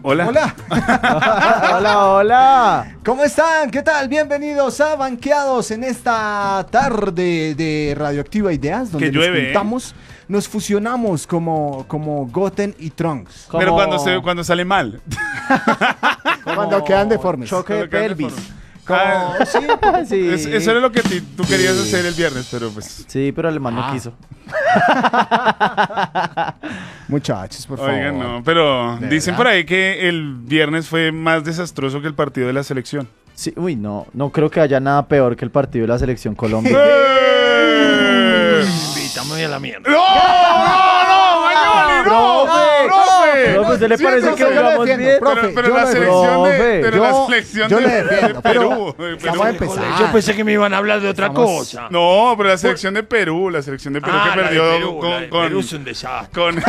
Hola. Hola. Hola, hola. ¿Cómo están? ¿Qué tal? Bienvenidos a Banqueados en esta tarde de Radioactiva Ideas, donde Que llueve, nos juntamos, nos fusionamos como Goten y Trunks. Pero Como- cuando sale mal. Cuando quedan deformes. Choque de Cuando quedan pelvis. deformes. Como- Ah, sí, Sí. Eso era lo que tú querías hacer el viernes, pero pues... Sí, pero Alemán no quiso. muchachos, por favor. Oigan, no, pero ¿De dicen verdad? por ahí que el viernes fue más desastroso que el partido de la selección. Sí, uy, no creo que haya nada peor que el partido de la selección Colombia. Invítame a la mierda. ¡No, profe! Profe, ¿usted le parece Profe, que yo lo jugamos defiendo, bien? profe, Pero yo la lo selección defiendo. de, pero la selección yo de, le defiendo, de pero Perú. de estamos Perú. empezando. Yo pensé que me iban a hablar de otra Estamos- cosa. No, pero la selección de Perú, la selección de Perú Ah, que la de perdió Perú, la de con, Perú es un desastre. con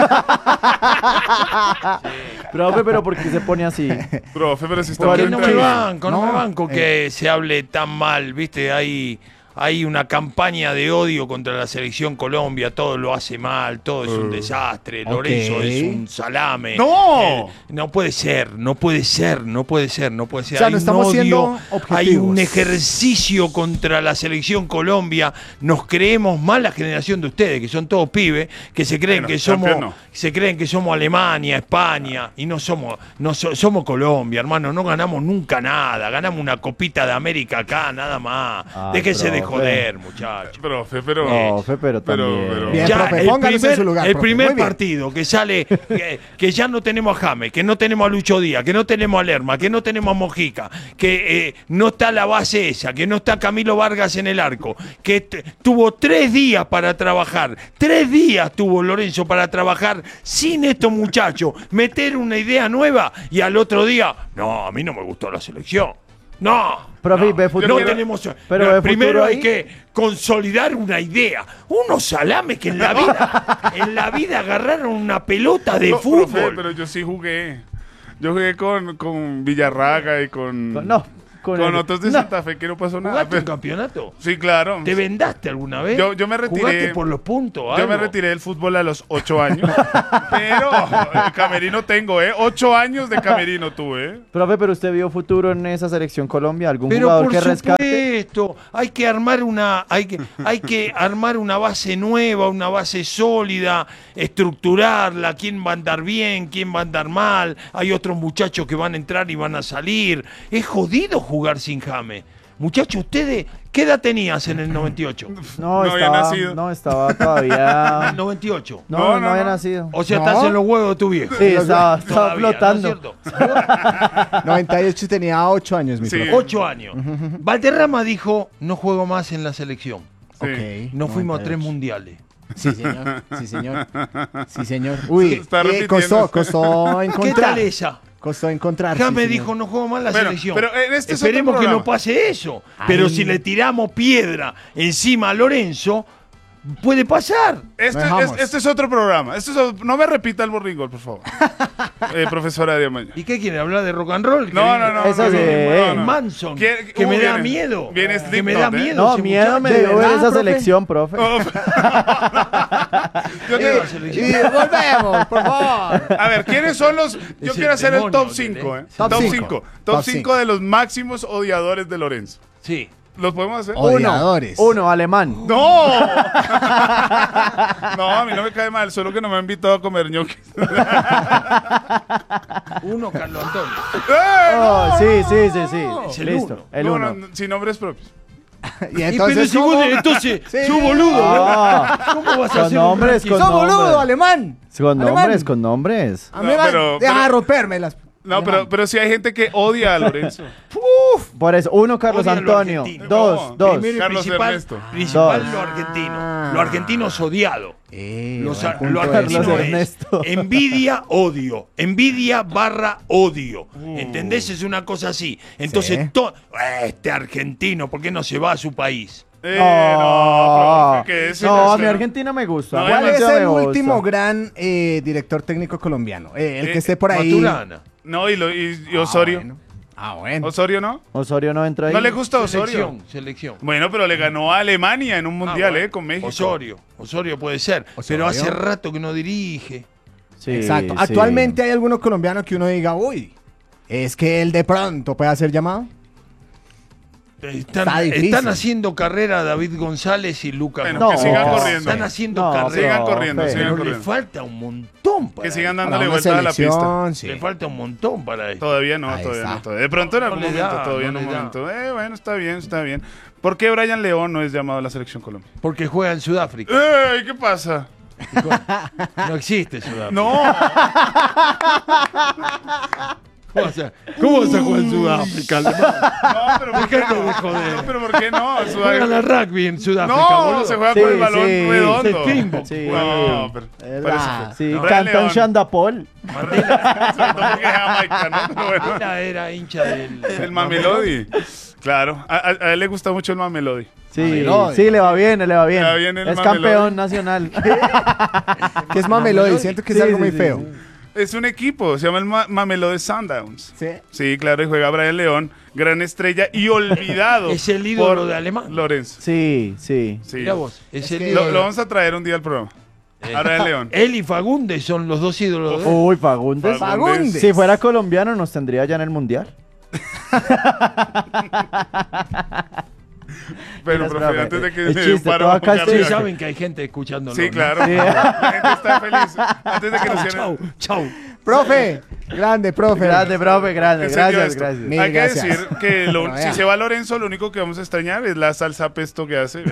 Profe, pero ¿por qué se pone así? profe, pero si ¿Por estamos qué Porque no me entrevista. banco, no me banco que se hable tan mal, ¿viste? Hay una campaña de odio contra la selección Colombia, todo lo hace mal, todo es un desastre, Lorenzo ok. es un salame. ¡No! No puede ser, no puede ser, no puede ser, no puede ser. O sea, Hay no un estamos siendo odio, objetivos. hay un ejercicio contra la selección Colombia. Nos creemos más la generación de ustedes, que son todos pibes, que se creen Bueno, que somos, campeón no. se creen que somos Alemania, España, y no somos, somos Colombia, hermano. No ganamos nunca nada, ganamos una copita de América acá, nada más. Ay, Déjese de profe. joder, muchachos. Profe, pero... Profe, pero también. Bien, Ya, profe, el póngase en su lugar, el profe. primer Muy bien. partido que sale, que ya no tenemos a James, que no tenemos a Lucho Díaz, que no tenemos a Lerma, que no tenemos a Mojica, que no está la base esa, que no está Camilo Vargas en el arco, que tuvo 3 días para trabajar, 3 días tuvo Lorenzo para trabajar sin estos muchachos, meter una idea nueva y al otro día, no, a mí no me gustó la selección. No. Profe, no, ¿ve futuro? no tenemos. Pero no, ¿ve primero futuro hay ahí? que consolidar una idea. Unos salames que en la vida agarraron una pelota de No, fútbol. profe, pero yo sí jugué. Yo jugué con Villarraga y con Con otros de Santa Fe que no pasó nada. ¿Jugaste un pero- campeonato? Sí, claro. ¿Te vendaste alguna vez? Yo me retiré. ¿Jugaste por los puntos? Yo me algo? retiré del fútbol a los 8 años. Pero camerino tengo, 8 años de camerino tuve, Profe, pero usted vio futuro en esa selección Colombia, algún Pero jugador por que rescate. supuesto, hay que armar una base nueva, una base sólida, estructurarla, quién va a andar bien, quién va a andar mal, hay otros muchachos que van a entrar y van a salir. Es jodido jugar sin James. Muchachos, ustedes, ¿qué edad tenías en el 98? No, No había estaba, nacido. no, estaba todavía. 98. No, No, no había no. nacido. O sea, No. estás en los huevos de tu viejo. Sí, estaba Todavía, flotando. ¿no es cierto? 98 tenía 8 años, mi Sí. profe. 8 años. Valderrama dijo, no juego más en la selección. Sí. Ok. No fuimos a 3 98. mundiales. Sí, señor. Sí, señor. Sí, señor. Uy, Está repitiendo. costó ¿Qué encontrar. tal esa? Costó encontrar. James sí, dijo, señor. no juego más la Bueno, selección. pero en este es otro Esperemos que programa. no pase eso. Pero si le tiramos piedra encima a Lorenzo, puede pasar. Este, Lo dejamos. este es otro programa. No me repita el borringol, por favor. Profesora Díaz Maña. ¿Y qué quiere? ¿Hablar de rock and roll? ¿Que No, viene- no, no. Eso no, sí. no, no. Manson. ¿Quién- Que me da viene- miedo. viene Que me da Slipknot, ¿eh? miedo. No, ese miedo me ¿De dio ver verdad, esa profe? selección, profe. Yo muchacho. te- La selección. Y volvemos, por favor. A ver, ¿quiénes son los...? Yo el quiero hacer el demonio, top ¿entendés? 5, ¿eh? Top Top cinco. 5. Top Top 5 cinco. de los máximos odiadores de Lorenzo. Sí. ¿Los podemos hacer? Odiadores. Uno, alemán. ¡No! No, a mí no me cae mal, solo que no me ha invitado a comer ñoquis. Uno, Carlos Antonio. Oh, sí, sí, sí, sí. Es el Listo, uno. el No, uno. no, sin nombres propios. Y Pero entonces, si ¿cómo? vos- entonces, Sí. sos boludo. Ah, ¿Cómo vas a con hacer un nombres, ranking? con ¡Sos boludo, nombres. alemán! Con Alemán. nombres, con nombres. A mí No, va- pero- deja pero- de romperme las... No, pero sí hay gente que odia a Lorenzo. Por eso, uno, Carlos Odia a lo Antonio. argentino. Dos, No, dos. Primero y Carlos principal, Ernesto. principal Dos. lo argentino. Lo argentino es odiado. Lo buen punto de argentino Carlos es Ernesto. envidia, odio. Envidia barra odio. ¿Entendés? Es una cosa así. Entonces, Sí. este argentino, ¿por qué no se va a su país? No, profe, que ese No, a no mi sé. Argentina me gusta. No, ¿Cuál es Valencia el me gusta. último gran director técnico colombiano? El que esté por ahí. Maturana. No, y Osorio. Bueno. Ah, bueno. Osorio, ¿no? Osorio no entra ahí. ¿No le gusta Osorio? Selección. Bueno, pero le ganó a Alemania en un mundial, bueno. con México. Osorio. Osorio puede ser. Osorio. Pero hace rato que no dirige. Sí, Exacto. sí. Actualmente hay alguno colombiano que uno diga, uy, es que él de pronto puede hacer llamado. Está difícil. Están haciendo carrera David González y Lucas. Bueno, No, que sigan no, corriendo. Están haciendo No, carrera. Sigan corriendo, Fe. sigan Pero le corriendo. falta un montón para Que sigan esto. dándole Para una vuelta a la pista. selección, sí. Le falta un montón para esto. Todavía no, Ahí todavía está. no. Todavía. De pronto en No algún le momento, da, todavía no en un le da. momento. Bueno, está bien, está bien. ¿Por qué Brian León no es llamado a la selección Colombia? Porque juega en Sudáfrica. ¡Ey! ¿Qué pasa? No existe Sudáfrica. No, ¿Cómo vas a jugar en Sudáfrica, alemán? no, pero ¿por qué Déjate no? de joder. No, pero ¿por qué no? Juegan al rugby en Sudáfrica, No, boludo. se juega Sí, con el balón sí, redondo. sí, pinball. Sí. No, pero Es por eso la- fue. Sí, Brian canta un León. Shandapol. Mandela, Sobre todo porque es Jamaica, ¿no? Pero bueno. Mandela era hincha del El Mamelodi. Claro, a él le gusta mucho el Mamelodi. Sí, Mamelodi. sí, le va bien, le va bien. Le va bien el Es Mamelodi. campeón nacional. Que es Mamelodi, siento que es Sí, algo sí, muy sí, feo. sí. Es un equipo, se llama el Mamelodi Sundowns. Sí. Sí, claro, y juega Brian León, gran estrella y olvidado. Es el ídolo por de Alemán. Lorenzo. Sí, sí. Sí. Mirá vos, es el que- ídolo. Lo vamos a traer un día al programa. A Brian León. Él y Fagundes son los dos ídolos de él. Uy, Fagundes. Fagundes. Si fuera colombiano, nos tendría ya en el mundial. Pero, Mira, profe, espérame, antes de que el me chiste, paro todo acá cardíaco. Ustedes saben que hay gente escuchándolo. Sí, ¿no? claro. Sí. La gente está feliz. Antes de que nos Chau, cierren. chau. Profe, grande, profe. Grande, profe, grande. ¿En serio Gracias, esto? gracias. Mil Hay que gracias. decir que Pero si vea. se va Lorenzo, lo único que vamos a extrañar es la salsa pesto que hace.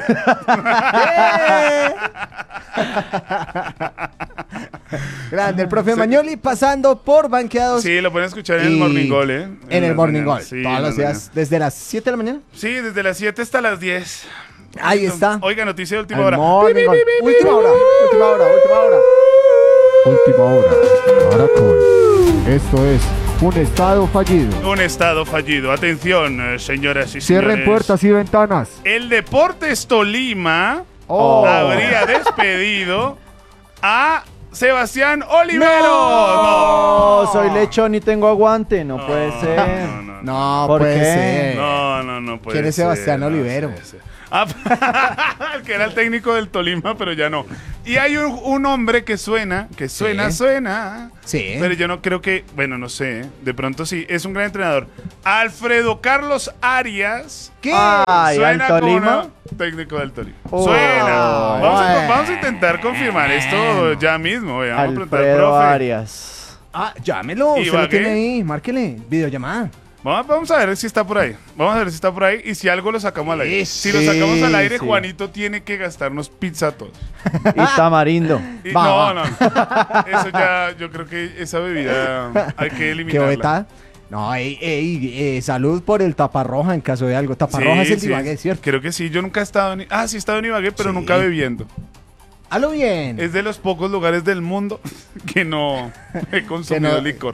Grande, el profe Mañoli pasando por banqueados Sí, lo pueden escuchar en el Y- Morning Goal, ¿eh? en el la Morning mañana. Goal. Sí, Todos en los la días, desde las 7 de la mañana. mañana. Sí, desde las 7 hasta las 10. Ahí está. Oiga, noticia de última Al hora. Morning Goal. Última hora, última hora, última hora. Última hora. Caracol. Esto es un estado fallido. Un estado fallido. Atención, señoras y señores. Cierren puertas y ventanas. El Deportes Tolima Oh. habría despedido a Sebastián Olivero. No, No, soy lechón y tengo aguante. No, puede ser. No, ¿Por puede qué? ser. No puede ¿Quién es ser, Sebastián no Olivero? puede ser. Ah, el que era el técnico del Tolima, pero ya no. Y hay un hombre que suena, suena. Sí. Pero yo no creo que, bueno, no sé, de pronto sí, es un gran entrenador. Alfredo Carlos Arias. ¿Qué? Ay, Suena ¿al como Tolima? una- técnico del Tolima. Oh. Suena. Bueno. Vamos a intentar confirmar esto ya mismo. Vamos a preguntar al Alfredo profe. Arias. Ah, llámelo, ¿Y usted lo Ibagué? tiene ahí, márquele, videollamada. Vamos a ver si está por ahí. Vamos a ver si está por ahí y si algo lo sacamos al aire. Si lo sacamos al aire, Sí. Juanito tiene que gastarnos pizza a todos. Y tamarindo. Y- Va, no. Eso ya, yo creo que esa bebida hay que ¿Qué eliminarla. beta? No, salud por el taparroja en caso de algo. Taparroja es el de Ibagué, ¿cierto? Creo que sí. Yo nunca he estado en... Ah, sí he estado en Ibagué, pero Sí. nunca bebiendo. Halo bien. Es de los pocos lugares del mundo que no he consumido no- licor.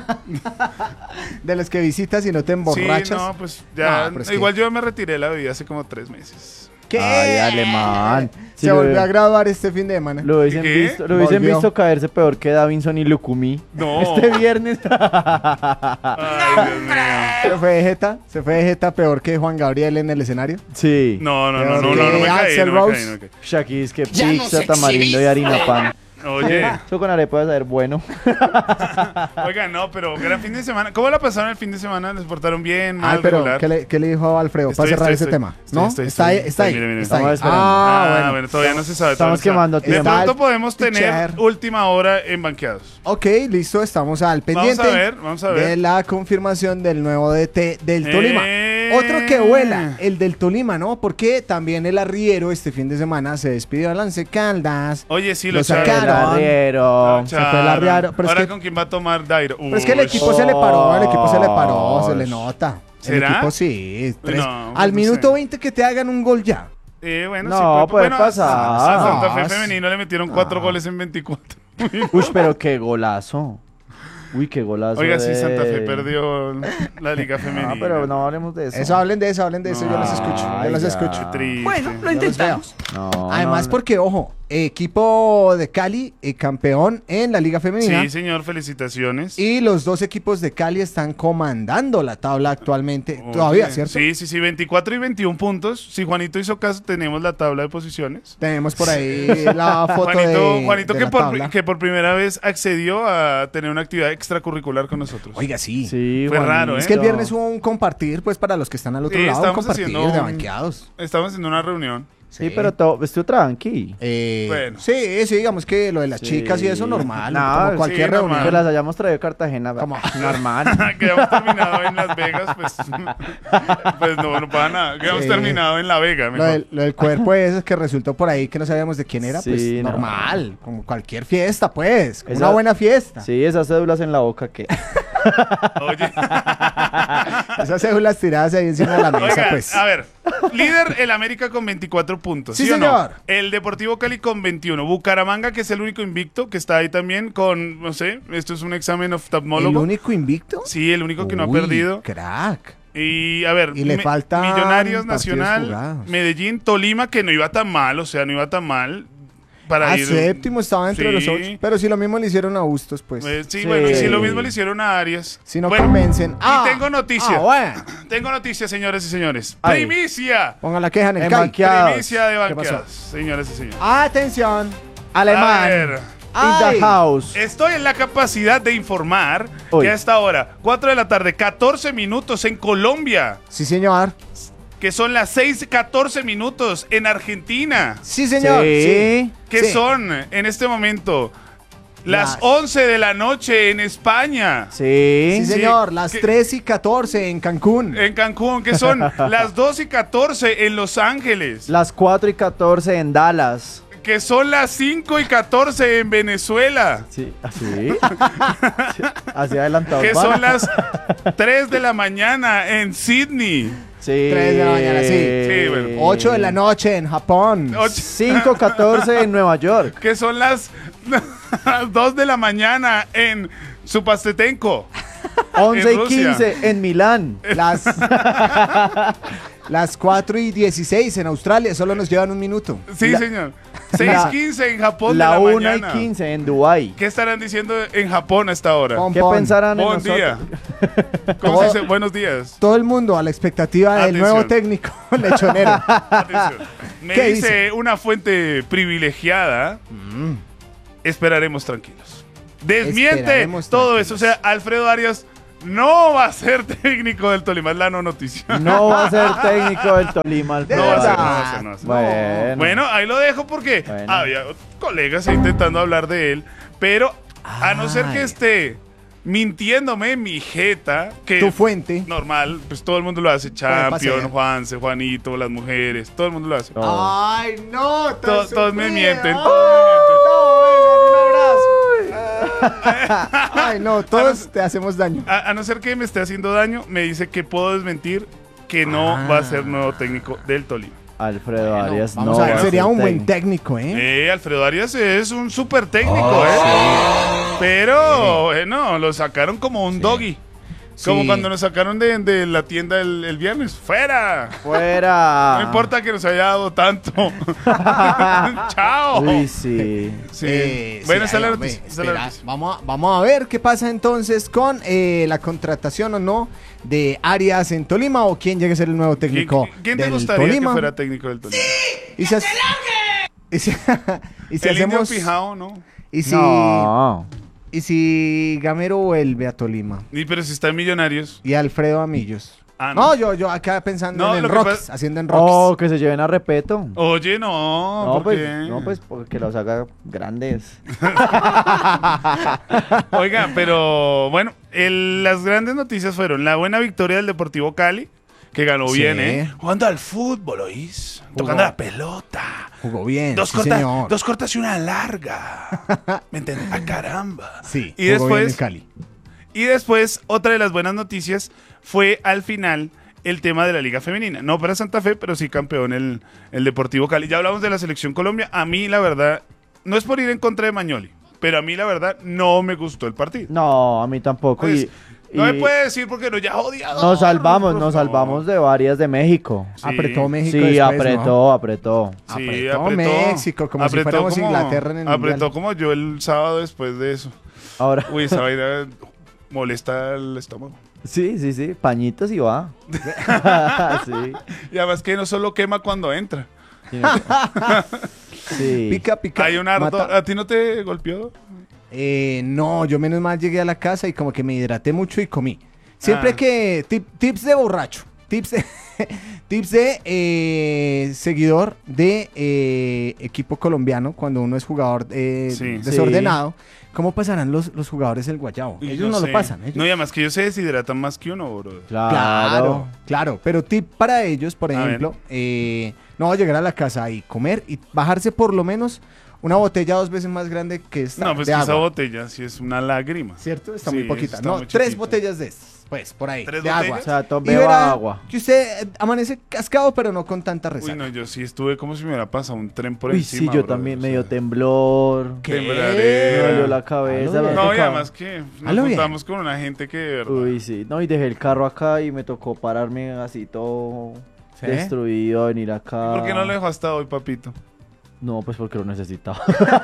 De los que visitas y no te emborrachas. Sí, no, pues ya... No, pero es igual yo me retiré de la bebida hace como 3 meses. ¿Qué? Ay, alemán. Sí, Se lo- volvió a graduar este fin de semana. Lo hubiesen ¿Qué? visto, lo hubiesen Volvió. visto caerse peor que Davinson y Lucumí. No. Este viernes. Ay, Dios mío. Se fue de jeta peor que Juan Gabriel en el escenario. Sí. No me Axl caí, no me Rose. caí, no me caí. Shaki es que pizza, tamarindo y harina pan. Oye, Eso con arepa debe saber bueno. oiga, no, pero gran fin de semana. ¿Cómo la pasaron el fin de semana? ¿Les portaron bien? Ay, ¿Mal? pero ¿Regular? ¿qué le dijo Alfredo Estoy, para cerrar ese estoy. tema? Estoy, ¿No? estoy, está ahí, estoy. está ahí. Mire, mire. Está ahí. Estamos esperando. Ah, bueno. todavía no se sabe. Estamos todavía no se quemando sabe. De tiempo. pronto podemos tener Pichar. última hora en banqueados. Ok, listo, estamos al pendiente Vamos a ver. de la confirmación del nuevo DT del Eh. Tolima. Otro que vuela, el del Tolima, ¿no? Porque también el arriero este fin de semana se despidió al Once Caldas. Oye, sí, Lo lo echaron. sacaron. El arriero. Se fue el arriero, pero es Ahora que- con quién va a tomar Dairo. Pero es que el equipo se le paró, se le Ush. nota. ¿Será? El equipo sí. No, al no minuto sé. 20 que te hagan un gol ya. Bueno, No, sí, puede bueno, pasar. A Santa Fe No, femenino le metieron 4 goles en 24. Uy, pero qué golazo. Uy, qué golazo. Oiga, sí, de- Santa Fe perdió la liga femenina. No, pero no hablemos de eso. Eso, hablen de eso, yo los Ay, escucho, yo los ya. escucho. Triste. Yo los veo. No, Además, no, porque, ojo, equipo de Cali, campeón en la Liga Femenina. Sí, señor, felicitaciones. Y los dos equipos de Cali están comandando la tabla actualmente. Oye, Todavía, ¿cierto? Sí, 24 y 21 puntos. Si Juanito hizo caso, tenemos la tabla de posiciones. Tenemos por ahí la foto Juanito de que, la tabla. que por primera vez accedió a tener una actividad extracurricular con nosotros. Oiga, sí. Sí, Fue raro, ¿eh? Es que el viernes hubo un compartir, pues para los que están al otro Sí, lado, un estamos compartir haciendo de un- banqueados. Estamos haciendo una reunión. Sí, pero todo, estuvo tranqui. Bueno. Sí, digamos que lo de las Sí. chicas y eso normal, No, como cualquier sí, reunión. normal. Que las hayamos traído a Cartagena, Como- normal. Que habíamos terminado en Las Vegas, pues no pasa nada. Que habíamos Sí. terminado en La Vega, Lo mejor. del cuerpo ese que resultó por ahí que no sabíamos de quién era, pues Sí, no. normal, como cualquier fiesta, pues, como Esa- una buena fiesta. Sí, esas cédulas en la boca que... Oye, Esas cédulas tiradas ahí encima de la mesa, oigan, pues. a ver. Líder el América con 24 puntos. Sí, ¿Sí, o no? señor. El Deportivo Cali con 21. Bucaramanga, que es el único invicto, que está ahí también con, no sé, esto es un examen ¿El oftalmólogo. único invicto? Sí, el único que no ha Uy, perdido. Crack. Y a ver, Y le faltan Millonarios, partidos Nacional, jugados. Medellín, Tolima, que no iba tan mal, o sea, no iba tan mal. Para ir. Séptimo estaba entre los Sí. 8. Pero si lo mismo le hicieron a Bustos, pues. Sí, Sí. bueno, y si lo mismo le hicieron a Arias. Si no Bueno, convencen. Y tengo noticia. Bueno. Tengo noticia, señores y señores. Ay. Primicia. Pongan la queja en el En CAI. banqueados. Primicia de ¿Qué pasó? banqueadas, señores y señores. Atención. A Alemán, ver, in Ay. the house. estoy en la capacidad de informar Uy. que a esta hora, 4 de la tarde, 14 minutos en Colombia, Sí, señor. que son las 6:14 minutos en Argentina, Sí, señor. Sí. que Sí. son en este momento las Las- 11 de la noche en España. Sí. Sí, señor. Las que- 3:14 en Cancún. En Cancún, que son las 2:14 en Los Ángeles, Las 4:14 en Dallas. que son las 5:14 en Venezuela, Sí. ¿Así? Sí, así adelantado. que son las 3 de la mañana en Sydney, Sí. 3 de la mañana, sí. Sí, bueno. 8 de la noche en Japón. 5:14 en Nueva York. que son las 2 de la mañana en Supastetenko. 11:15 en Milán. Las, las 4:16 en Australia. Solo nos llevan un minuto. Sí, La- señor. 6:15 en Japón La de la 1:15 mañana. en Dubái. ¿Qué estarán diciendo en Japón a esta hora? Pom, ¿Qué pom. pensarán en Buen nosotros? día. ¿Cómo se dice? Buenos días. Todo el mundo a la expectativa del Atención. nuevo técnico lechonero. Atención. Me ¿Qué dice una fuente privilegiada. Esperaremos tranquilos. Desmiente Esperaremos todo eso. O sea, Alfredo Arias no va a ser técnico del Tolima. Es la no noticia. No va a ser técnico del Tolima. De Alfredo. No va a ser, verdad. no va a ser, no va a ser. Bueno. Bueno, ahí lo dejo porque Bueno. había colegas ahí intentando hablar de él, pero a no ser que Ay. esté mintiéndome mi jeta, que Tu fuente. normal, pues todo el mundo lo hace, Champion, paseo. Juanse, Juanito, las mujeres, todo el mundo lo hace. Todo. Ay, no. tan Todos me sufrido. mienten, Ay, todos no, vengan, un abrazo. Ay, no, todos te hacemos daño. A no ser que me esté haciendo daño, me dice que puedo desmentir que no va a ser nuevo técnico del Tolima. Alfredo Bueno, Arias vamos no a ver, va sería ser un buen técnico. técnico, ¿eh? Alfredo Arias es un súper técnico, Pero, bueno, lo sacaron como un doggy. Como Sí. cuando nos sacaron de la tienda el viernes. ¡Fuera! Fuera. No importa que nos haya dado tanto. ¡Chao! Uy, sí. Sí. Bueno, esa es la ay, noticia. hombre, esa es la espera, noticia. vamos a ver qué pasa entonces con la contratación o no de Arias en Tolima o quién llegue a ser el nuevo técnico ¿Quién te del gustaría Tolima. que fuera técnico del Tolima? Y si, y si, y si el indio hacemos Pijao, ¿no? y si No. y si Gamero vuelve a Tolima Pero si está en Millonarios. y Alfredo Amillos. Ah, No, yo acá pensando No, en lo que Rocks, pasa- haciendo en Rocks. Oh, que se lleven a Repeto. Oye, no. No, ¿por pues, qué? no, pues porque los haga grandes. Oiga, pero bueno, las grandes noticias fueron la buena victoria del Deportivo Cali, que ganó Sí. bien, ¿eh? Jugando al fútbol, ¿oís? Tocando la pelota. Jugó bien, Dos, sí, señor. dos cortas y una larga. ¿Me entiendes? ¡Ah, caramba! Sí, Y jugó bien en después, Cali. y después, otra de las buenas noticias fue al final el tema de la Liga Femenina. No para Santa Fe, pero sí campeón el Deportivo Cali. Ya hablamos de la Selección Colombia. A mí, la verdad, no es por ir en contra de Mañoli, pero a mí, la verdad, no me gustó el partido. No, a mí tampoco. Pues, y No me puede decir porque no, ya odiado. Nos salvamos de varias de México. Sí. Apretó México Sí, después, ¿no? apretó. Sí, Apretó México, como si fuéramos Inglaterra en el Apretó Mundial. como yo el sábado después de eso. Ahora, Uy, esa vaina molesta el estómago. sí, pañitos y va. Sí. Y además que no solo quema cuando entra. Sí. Pica. Hay un ardor. mata. ¿A ti no te golpeó? No, yo menos mal llegué a la casa y como que me hidraté mucho y comí. Siempre Ah. que... tips de borracho. Tips de seguidor de equipo colombiano cuando uno es jugador Sí. desordenado. ¿Cómo pasarán los jugadores el guayabo? Y Ellos yo no sé. lo pasan. Ellos. No, y además que ellos se deshidratan más que uno, bro. Claro. Pero tip para ellos, por A ver. ejemplo, no llegar a la casa y comer y bajarse por lo menos una botella 2 veces más grande que esta No, pues de que esa agua. botella sí es una lágrima. ¿Cierto? Está Sí, muy poquita. está No, muy 3 chiquita. botellas de estas, pues, por ahí, ¿Tres de botellas? agua. O sea, Y beba verá agua. que usted amanece cascado, pero no con tanta Uy, resaca. no, yo sí estuve como si me hubiera pasado un tren por Uy, encima. sí, yo bro, también o me dio sea, temblor. ¿Qué? Me tembladera. dolió la cabeza. me No, y tocaba- además que nos Halo bien. juntamos con una gente que de verdad. Uy, sí. No, y dejé el carro acá y me tocó pararme así todo ¿Sí? destruido, a venir acá. ¿Por qué no lo dejó hasta hoy, papito? No, pues porque lo necesitaba.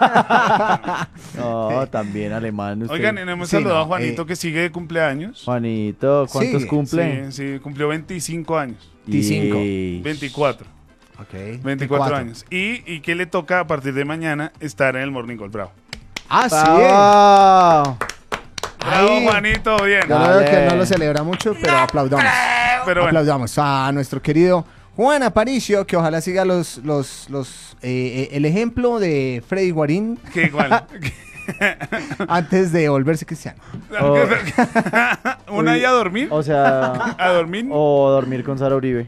No, también alemán. Usted. Oigan, hemos Sí, saludado no, a Juanito que sigue de cumpleaños. Juanito, ¿cuántos Sí, cumple? Sí, cumplió 25 años. 25. Y- 24. Ok. 24 años. Y que le toca a partir de mañana estar en el Morning Call. Bravo. Ah, sí. ¡Bravo! Bravo, Ahí. Juanito, bien. Yo no veo Dale. que no lo celebra mucho, pero aplaudamos. Pero bueno, Aplaudamos a nuestro querido Juan Aparicio, que ojalá siga el ejemplo de Freddy Guarín que igual. antes de volverse cristiano. Oh. Una y a dormir. O sea, A dormir. o dormir con Sara Uribe.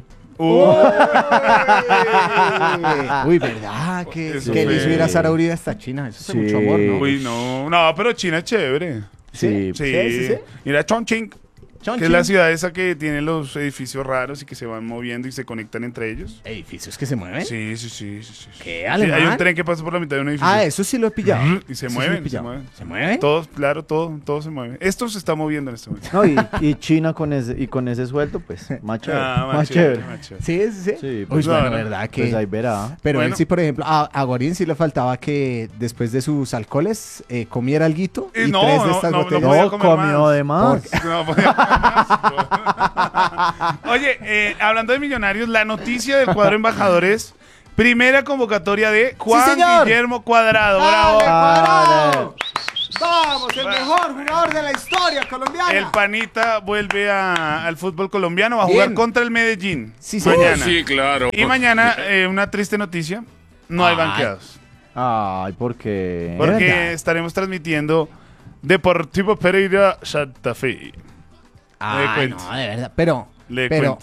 Uy, ¿verdad? Que Eso le fue- hizo ir a Sara Uribe hasta China. Eso Sí. es mucho amor, ¿no? Uy, no. No, pero China es chévere. Sí. Sí. sí. Mira, Chongqing, Chongqing. que es la ciudad esa que tiene los edificios raros y que se van moviendo y se conectan entre ellos. ¿Edificios que se mueven? Sí, sí, sí, sí, sí. ¿Qué, Sí, alemán? hay un tren que pasa por la mitad de un edificio. Ah, eso sí lo he pillado. Y se Eso sí lo he mueven, se pillado. mueven. ¿Se mueven? Todos, claro, todo se mueve. Esto se está moviendo en este momento. No, y China con ese sueldo, pues, más chévere. Ah, más chévere. más chévere. Sí, sí, sí. Sí, Uy, pues, bueno, claro. verdad que... Pues ahí verá. Pero Bueno. él sí, por ejemplo, a Guarín sí le faltaba que después de sus alcoholes comiera alguito y No, 3 de no, estas no, no botellas. podía No, comer comió más. de más. No, podía comer más. Oye, hablando de Millonarios, la noticia del cuadro embajadores, primera convocatoria de Juan señor. Guillermo Cuadrado. Bravo. ¡Dale, Cuadrado! Dale. ¡Vamos, el mejor jugador de la historia colombiana! El panita vuelve al fútbol colombiano, va a jugar Bien. contra el Medellín Sí, señor. mañana. Sí, claro. Y mañana una triste noticia, no hay Ay. banqueados. Ay, ¿por qué? Porque verdad? estaremos transmitiendo Deportivo Pereira Santa Fe. Ay, cuento. no, de verdad. Pero Le pero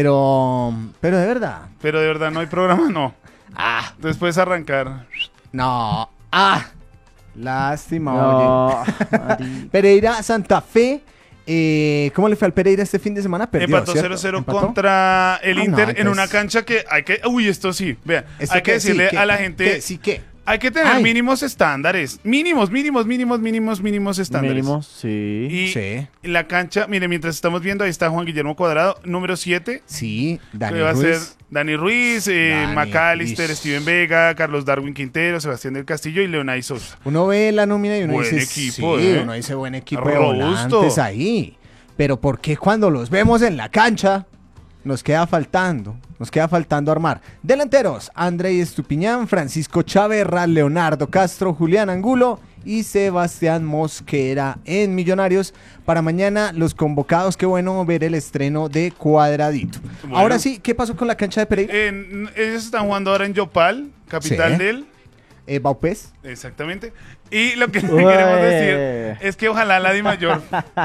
de verdad. Pero de verdad no hay programa, no. Ah, Después arrancar. no. Ah, lástima, oye. No, Mari. Pereira, Santa Fe. ¿Cómo le fue al Pereira este fin de semana? Perdió, Empató ¿cierto? 0-0 ¿Empató? contra el Ah, no, Inter en entonces- una cancha que hay que... Uy, esto sí, vean. ¿Esto Hay que qué? Sí, decirle ¿qué? a la gente... ¿Qué? Sí, ¿qué? Hay que tener Ay. mínimos estándares. Mínimos estándares. Mínimo, sí. Y Sí. la cancha, mire, mientras estamos viendo, ahí está Juan Guillermo Cuadrado, número 7. Sí, Dani Que va a ser Ruiz. Dani Ruiz, Dani, McAllister, ish. Steven Vega, Carlos Darwin Quintero, Sebastián del Castillo y Leonay Sosa. Uno ve la nómina y uno Buen dice, equipo, sí, ¿eh? uno dice buen equipo de Robusto. volantes ahí. Pero ¿por qué cuando los vemos en la cancha nos queda faltando armar? Delanteros, Andrei Estupiñán, Francisco Chaverra, Leonardo Castro, Julián Angulo y Sebastián Mosquera en Millonarios. Para mañana los convocados, qué bueno ver el estreno de Cuadradito. Bueno. Ahora sí, ¿qué pasó con la cancha de Pereira? Ellos están jugando ahora en Yopal, capital Sí. del... Baupés. Exactamente. Y lo que Ué. queremos decir es que ojalá la DIMAYOR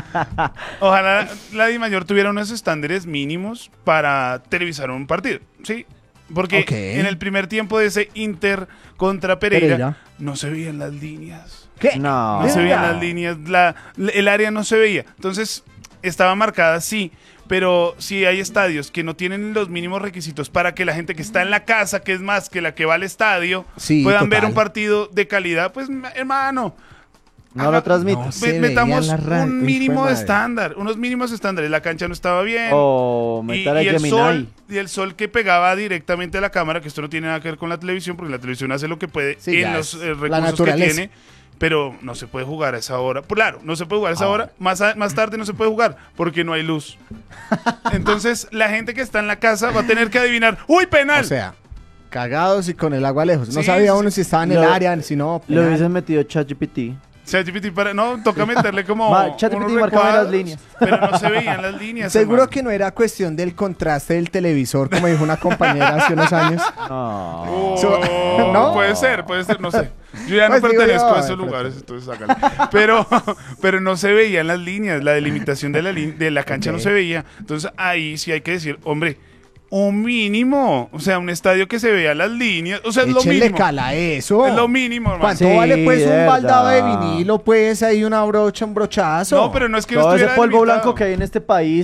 tuviera unos estándares mínimos para televisar un partido, ¿sí? Porque Ok. en el primer tiempo de ese Inter contra Pereira, Pereira. no se veían las líneas. ¿Qué? No. No se veían ¿Verdad? las líneas, el área no se veía. Entonces, estaba marcada, sí, pero si hay estadios que no tienen los mínimos requisitos para que la gente que está en la casa, que es más que la que va al estadio, Sí, puedan total. ver un partido de calidad, pues, hermano, No lo transmite. No se metamos veía en la un Uy, mínimo fue de madre. estándar, unos mínimos estándares. La cancha no estaba bien. O Y, meter a y el Gemini. sol, y el sol que pegaba directamente a la cámara, que esto no tiene nada que ver con la televisión, porque la televisión hace lo que puede Sí, en ya los es la recursos que naturaleza. tiene, pero no se puede jugar a esa hora. Claro, no se puede jugar a esa Ah. hora, más tarde no se puede jugar, porque no hay luz. Entonces, la gente que está en la casa va a tener que adivinar, ¡uy, penal! O sea, cagados y con el agua lejos. No Sí, sabía sí, uno sí. si estaba en el Lo- área, si no. Lo penal. hubiesen metido ChatGPT. ChatGPT para... No, toca meterle como ChatGPT unos marcaba las recuadros, líneas. pero no se veían las líneas. Seguro hermano. que no era cuestión del contraste del televisor, como dijo una compañera hace unos años. No. Oh, ¿No? puede ser, no sé. Yo ya no Pues digo pertenezco yo, a esos de pronto. lugares, entonces sácale. Pero no se veían las líneas, la delimitación de la cancha Ok. no se veía. Entonces ahí sí hay que decir, hombre, un mínimo, o sea, un estadio que se vea las líneas, o sea, es lo Échenle mínimo. cala a eso. Es lo mínimo, hermano. ¿Cuánto Sí, vale pues de un baldado de verdad. vinilo? Pues ahí una brocha, un brochazo. No, pero no es que no Todo ese estuviera polvo delimitado. blanco que hay en este país.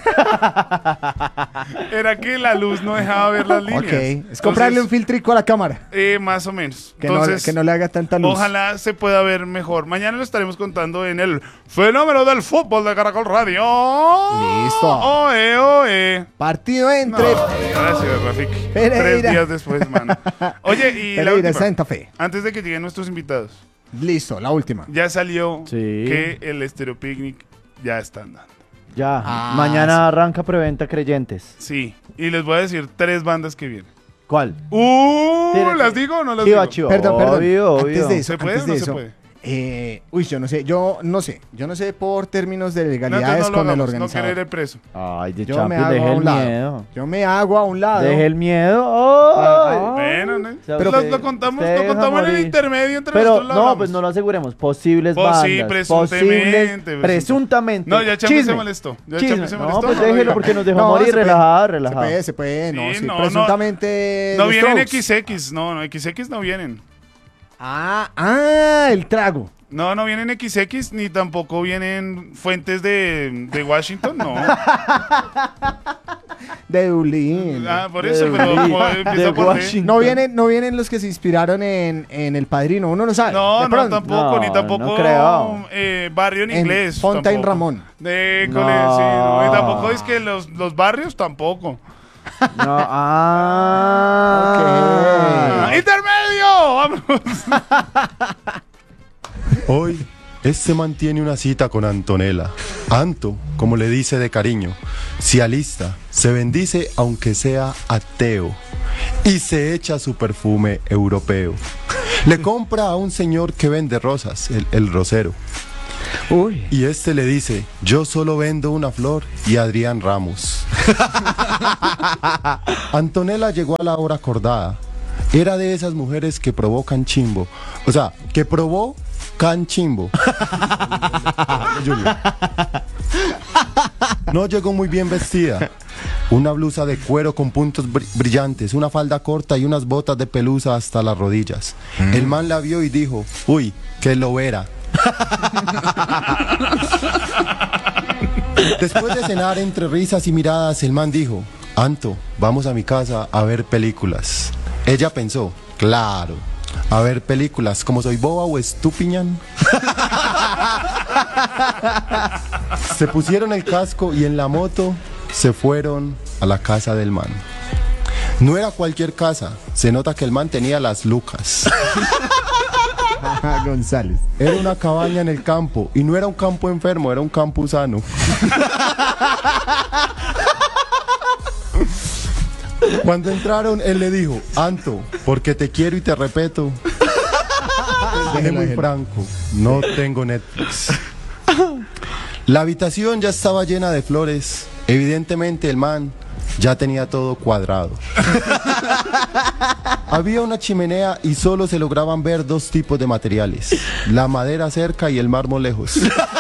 Era que la luz no dejaba ver las líneas. Ok, es comprarle un Entonces, filtrico a la cámara. más o menos. Que, Entonces, no le haga tanta luz. ojalá se pueda ver mejor. Mañana lo estaremos contando en el Fenómeno del Fútbol de Caracol Radio. Listo. Oe, oe. Partido No, entre gracias, Rafiki. Pereira. 3 días después, mano. Oye, y la Pereira, última, Santa Fe. antes de que lleguen nuestros invitados, Listo, la última. ya salió Sí. que el Estéreo Picnic ya está andando. Ya. Ah, Mañana sí. arranca preventa Creyentes. Sí, y les voy a decir 3 bandas que vienen. ¿Cuál? ¿Las Tire. digo o no las Chiva, digo? chiva. Perdón. Obvio, Antes obvio. de eso, ¿Se puede antes o de no se eso. puede? Yo no sé por términos de No, legalidades entonces no lo con el hagamos, no organizador. querer preso. Ay, de Yo me Champions, hago deje a el un lado. miedo. Yo me hago a un lado. Deje el miedo. Ay. Bueno, ¿no? sea, Pero usted- lo contamos, usted lo deja contamos en el morir. intermedio entre Pero nosotros. lo no, hablamos. pues no lo aseguremos. Posibles Pues sí, bandas. presuntamente, Presuntamente. No, ya Champi se Chisme. molestó. Ya Chisme. Champi se No, molestó. pues no lo déjelo diga. porque nos dejó No, morir se puede. relajado, relajado. Se puede, no, Sí, sí, no, presuntamente. No los vienen Strokes. XX, no, XX no vienen. El trago. No vienen XX, ni tampoco vienen fuentes de Washington, no. De Dublín. Por eso, De pero Dublín. empieza De por D. Washington. No vienen los que se inspiraron en El Padrino, uno no sabe. No, de no, tampoco. tampoco, No, ni tampoco no creo. barrio en En inglés. Fontaine tampoco. Ramón. De No. cole, sí, no, y tampoco es que los barrios tampoco. No, Ok. ¡Intermedio! ¡Vámonos! Hoy, este mantiene una cita con Antonella. Anto, como le dice de cariño, se alista, se bendice aunque sea ateo y se echa su perfume europeo. Le compra a un señor que vende rosas, el rosero. Uy. Y este le dice, yo solo vendo una flor y Adrián Ramos. Antonella llegó a la hora acordada. Era de esas mujeres que provocan chimbo. O sea, que probó can chimbo. Julio. No llegó muy bien vestida. Una blusa de cuero con puntos brillantes, una falda corta y unas botas de pelusa hasta las rodillas. El man la vio y dijo, uy, qué lobera. Después de cenar entre risas y miradas, el man dijo, Anto, vamos a mi casa a ver películas. Ella pensó, claro, a ver películas, como soy boba o estupiñán. Se pusieron el casco y en la moto se fueron a la casa del man. No era cualquier casa, se nota que el man tenía las lucas. González. Era una cabaña en el campo y no era un campo enfermo, era un campo sano. Cuando entraron, él le dijo, Anto, porque te quiero y te respeto. Seré muy franco, no tengo Netflix. La habitación ya estaba llena de flores. Evidentemente el man ya tenía todo cuadrado. Había una chimenea y solo se lograban ver dos tipos de materiales: la madera cerca y el mármol lejos.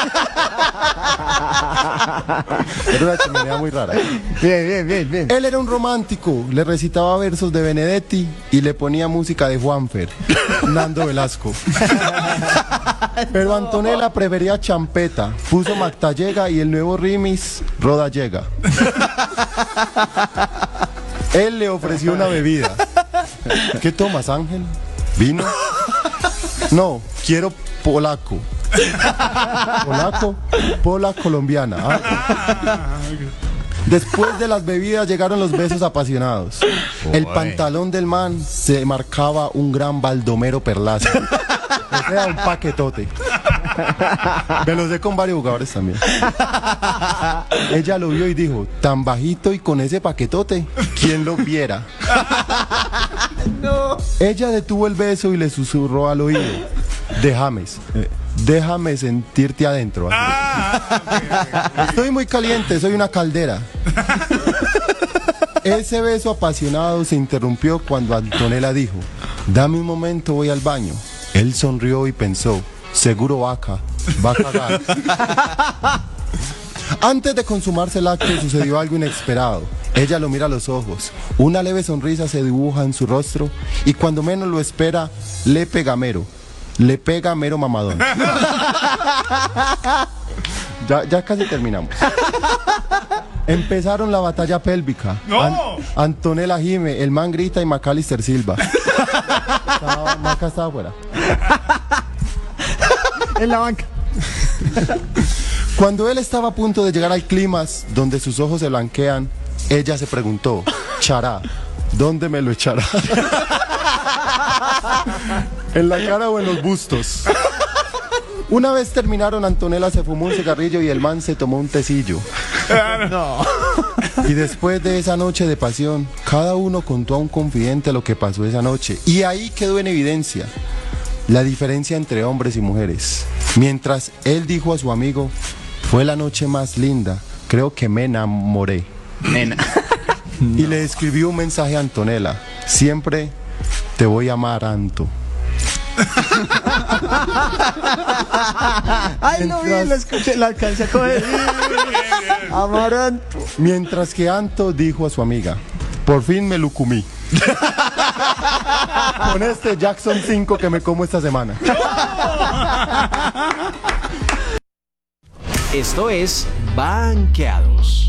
Era una chimenea muy rara. Bien. Él era un romántico, le recitaba versos de Benedetti y le ponía música de Juanfer, Nando Velasco. Pero Antonella prefería champeta, puso Mactallega y el nuevo Rimis, Roda Llega. Él le ofreció una bebida. ¿Qué tomas, Ángel? ¿Vino? No, quiero polaco. Polaco, pola colombiana. Después de las bebidas llegaron los besos apasionados. El pantalón del man se marcaba un gran Baldomero Perlaza. O sea, un paquetote. Me lo sé con varios jugadores también. Ella lo vio y dijo, tan bajito y con ese paquetote, ¿quién lo viera? No. Ella detuvo el beso y le susurró al oído, déjame sentirte adentro. Estoy muy caliente, soy una caldera. Ese beso apasionado se interrumpió cuando Antonella dijo, dame un momento, voy al baño. Él sonrió y pensó, seguro va a cagar. Antes de consumarse el acto sucedió algo inesperado. Ella lo mira a los ojos, una leve sonrisa se dibuja en su rostro y cuando menos lo espera, le pega mero mamadón. Ya casi terminamos. Empezaron la batalla pélvica. ¡No! Antonella gime, el man grita y Macalister silba. Maca estaba afuera. En la banca. Cuando él estaba a punto de llegar al clímax, donde sus ojos se blanquean, ella se preguntó, Chará, ¿dónde me lo echará? ¿En la cara o en los bustos? Una vez terminaron, Antonella se fumó un cigarrillo y el man se tomó un tecillo. No. Y después de esa noche de pasión, cada uno contó a un confidente lo que pasó esa noche. Y ahí quedó en evidencia la diferencia entre hombres y mujeres. Mientras él dijo a su amigo, fue la noche más linda, creo que me enamoré. Y le escribió un mensaje a Antonella, siempre te voy a amar, Anto. Ay, no vi, lo escuché, la alcancé a coger. Amaranto. Mientras que Anto dijo a su amiga, por fin me lo comí. Con este Jackson 5 que me como esta semana. Esto es Banqueados.